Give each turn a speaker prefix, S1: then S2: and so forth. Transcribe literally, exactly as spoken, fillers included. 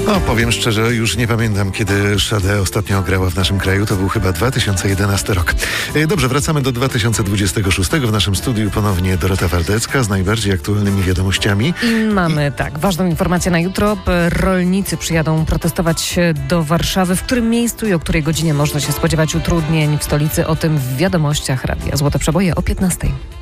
S1: No, powiem szczerze, już nie pamiętam, kiedy Sade ostatnio grała w naszym kraju. To był chyba dwa tysiące jedenasty rok. Dobrze, wracamy do dwa tysiące dwudziestego szóstego. W naszym studiu ponownie Dorota Wardecka z najbardziej aktualnymi wiadomościami.
S2: I mamy, I... tak, ważną informację na jutro. Rolnicy przyjadą protestować do Warszawy. W którym miejscu i o której godzinie można się spodziewać utrudnień w stolicy? O tym w wiadomościach Radia Złote Przeboje o piętnastej.